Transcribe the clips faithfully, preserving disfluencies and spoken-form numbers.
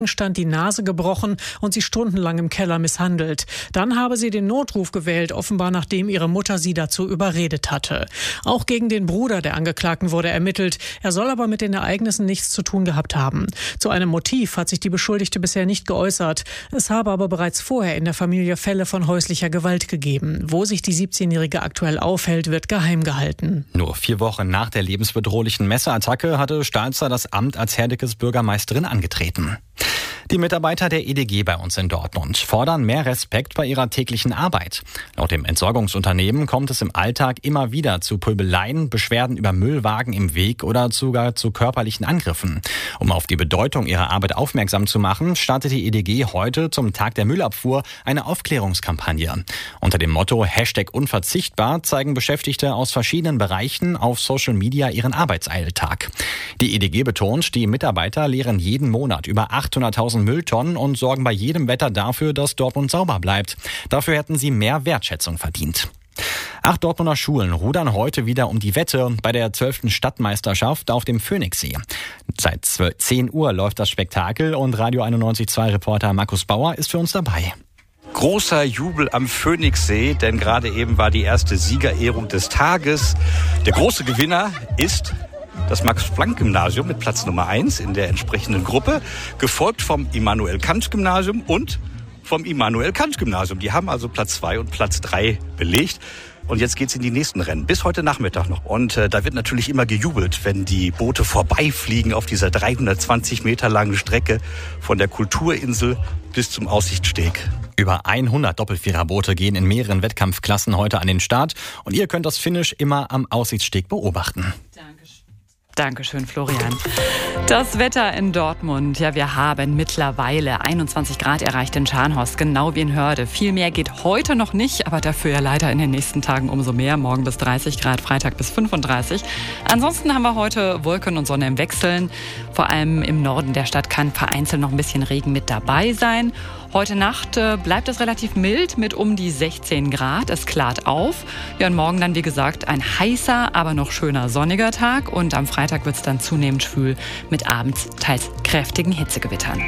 Stand die Nase gebrochen und sie stundenlang im Keller misshandelt. Dann habe sie den Notruf gewählt, offenbar nachdem ihre Mutter sie dazu überredet hatte. Auch gegen den Bruder der Angeklagten wurde ermittelt. Er soll aber mit den Ereignissen nichts zu tun gehabt haben. Zu einem Motiv hat sich die Beschuldigte bisher nicht geäußert. Es habe aber bereits vorher in der Familie Fälle von häuslicher Gewalt gegeben. Wo sich die siebzehnjährige aktuell aufhält, wird geheim gehalten. Nur vier Wochen nach der lebensbedrohlichen Messerattacke hatte Stalzer das Amt als Herdekes Bürgermeisterin angetreten. Die Mitarbeiter der E D G bei uns in Dortmund fordern mehr Respekt bei ihrer täglichen Arbeit. Laut dem Entsorgungsunternehmen kommt es im Alltag immer wieder zu Pöbeleien, Beschwerden über Müllwagen im Weg oder sogar zu körperlichen Angriffen. Um auf die Bedeutung ihrer Arbeit aufmerksam zu machen, startet die E D G heute zum Tag der Müllabfuhr eine Aufklärungskampagne. Unter dem Motto Hashtag unverzichtbar zeigen Beschäftigte aus verschiedenen Bereichen auf Social Media ihren Arbeitsalltag. Die E D G betont, die Mitarbeiter leeren jeden Monat über achthunderttausend Mülltonnen und sorgen bei jedem Wetter dafür, dass Dortmund sauber bleibt. Dafür hätten sie mehr Wertschätzung verdient. Acht Dortmunder Schulen rudern heute wieder um die Wette bei der zwölften Stadtmeisterschaft auf dem Phoenixsee. Seit zehn Uhr läuft das Spektakel und Radio einundneunzig Komma zwei Reporter Markus Bauer ist für uns dabei. Großer Jubel am Phoenixsee, denn gerade eben war die erste Siegerehrung des Tages. Der große Gewinner ist das Max-Planck-Gymnasium mit Platz Nummer eins in der entsprechenden Gruppe, gefolgt vom Immanuel-Kant-Gymnasium und vom Immanuel-Kant-Gymnasium. Die haben also Platz zwei und Platz drei belegt. Und jetzt geht's in die nächsten Rennen, bis heute Nachmittag noch. Und äh, da wird natürlich immer gejubelt, wenn die Boote vorbeifliegen auf dieser dreihundertzwanzig Meter langen Strecke von der Kulturinsel bis zum Aussichtssteg. Über hundert Doppelviererboote gehen in mehreren Wettkampfklassen heute an den Start. Und ihr könnt das Finish immer am Aussichtssteg beobachten. Dankeschön. Dankeschön, Florian. Das Wetter in Dortmund. Ja, wir haben mittlerweile einundzwanzig Grad erreicht in Scharnhorst, genau wie in Hörde. Viel mehr geht heute noch nicht, aber dafür ja leider in den nächsten Tagen umso mehr. Morgen bis dreißig Grad, Freitag bis fünfunddreißig. Ansonsten haben wir heute Wolken und Sonne im Wechseln. Vor allem im Norden der Stadt kann vereinzelt noch ein bisschen Regen mit dabei sein. Heute Nacht äh, bleibt es relativ mild mit um die sechzehn Grad. Es klart auf. Ja, und morgen dann, wie gesagt, ein heißer, aber noch schöner sonniger Tag. Und am Freitag wird es dann zunehmend schwül mit abends teils kräftigen Hitzegewittern.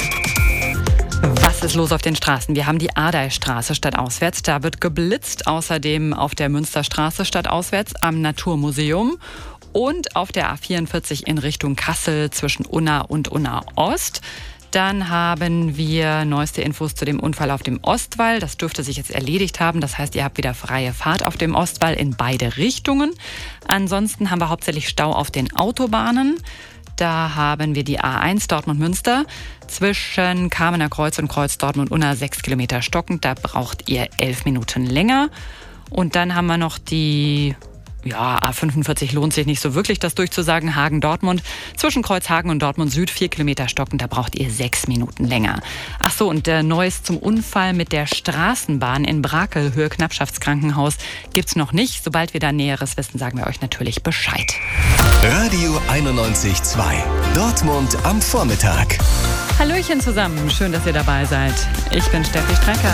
Was ist los auf den Straßen? Wir haben die Ardeystraße stadtauswärts. Da wird geblitzt. Außerdem auf der Münsterstraße stadtauswärts am Naturmuseum. Und auf der A vierundvierzig in Richtung Kassel zwischen Unna und Unna Ost. Dann haben wir neueste Infos zu dem Unfall auf dem Ostwall. Das dürfte sich jetzt erledigt haben. Das heißt, ihr habt wieder freie Fahrt auf dem Ostwall in beide Richtungen. Ansonsten haben wir hauptsächlich Stau auf den Autobahnen. Da haben wir die A eins Dortmund-Münster zwischen Kamener Kreuz und Kreuz Dortmund-Unna sechs Kilometer stockend. Da braucht ihr elf Minuten länger. Und dann haben wir noch die... Ja, A fünfundvierzig lohnt sich nicht so wirklich, das durchzusagen. Hagen-Dortmund, zwischen Kreuzhagen und Dortmund Süd, vier Kilometer stocken, da braucht ihr sechs Minuten länger. Ach so, und äh, Neues zum Unfall mit der Straßenbahn in Brakel, Höhe Knappschaftskrankenhaus, gibt's noch nicht. Sobald wir da Näheres wissen, sagen wir euch natürlich Bescheid. Radio einundneunzig Komma zwei, Dortmund am Vormittag. Hallöchen zusammen, schön, dass ihr dabei seid. Ich bin Steffi Strecker.